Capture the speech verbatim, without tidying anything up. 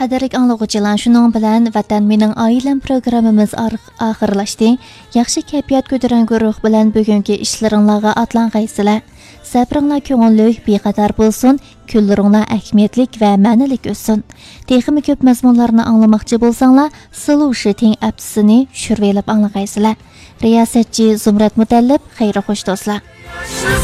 Qadarlik anlıqçılar, şunun bilan Vatan mening oilam programmamiz oxirlashdi. Yaxshi kayfiyat ko'taran guruh bilan bugungi ishlaringizga atlangaysizlar. Sabringlar ko'ngillik, beqadar bo'lsin, kunlaringlar ahamiyatlik va ma'nilik o'tsin. Texmi ko'p mazmunlarni anglamoqchi bo'lsanglar, Solution teng appsini tushirib olib anglagaysizlar. Riyosatchi Zumrat Mutallib, xayr xo'sh do'stlar.